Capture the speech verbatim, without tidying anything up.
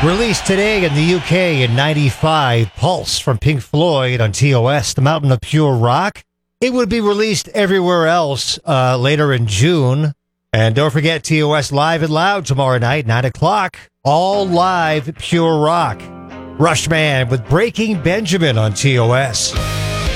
Released today in the U K in ninety-five, Pulse from Pink Floyd on T O S, The Mountain of Pure Rock. It would be released everywhere else uh, later in June. And don't forget T O S Live and Loud tomorrow night, nine o'clock. All live Pure Rock. Rushman with Breaking Benjamin on T O S.